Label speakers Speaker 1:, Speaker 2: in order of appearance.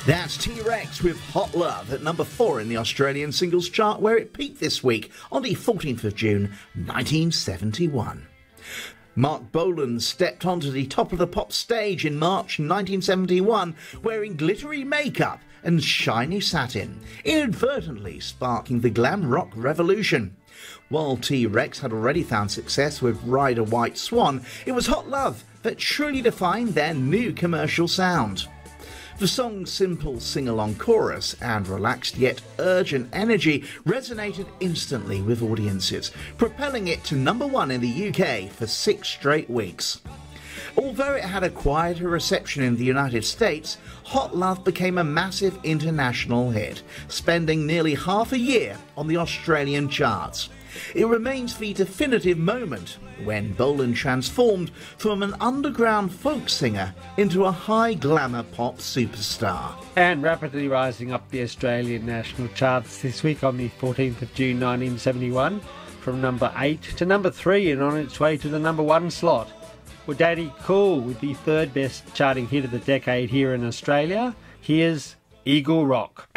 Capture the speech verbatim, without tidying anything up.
Speaker 1: That's T-Rex with Hot Love at number four in the Australian singles chart, where it peaked this week on the fourteenth of June nineteen seventy-one. Mark Bolan stepped onto the top of the pop stage in March nineteen seventy-one wearing glittery makeup and shiny satin, inadvertently sparking the glam rock revolution. While T-Rex had already found success with Ride a White Swan, it was Hot Love that truly defined their new commercial sound. The song's simple sing-along chorus and relaxed yet urgent energy resonated instantly with audiences, propelling it to number one in the U K for six straight weeks. Although it had a quieter reception in the United States, Hot Love became a massive international hit, spending nearly half a year on the Australian charts. It remains the definitive moment when Bolan transformed from an underground folk singer into a high-glamour pop superstar.
Speaker 2: And rapidly rising up the Australian national charts this week on the fourteenth of June nineteen seventy-one, from number eight to number three and on its way to the number one slot. Well, Daddy Cool with the third best charting hit of the decade here in Australia. Here's Eagle Rock.